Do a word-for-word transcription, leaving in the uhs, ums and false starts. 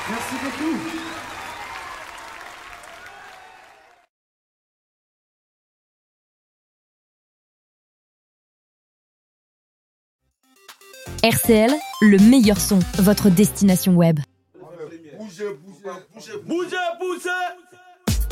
Merci beaucoup. R C L, le meilleur son, votre destination web. Bougez, bougez, bougez, Bougez, bougez.